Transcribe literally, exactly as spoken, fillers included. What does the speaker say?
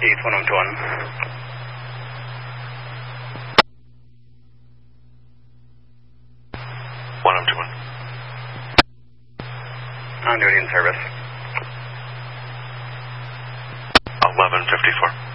eight one one two one. one one two one. On duty in service. eleven fifty-four.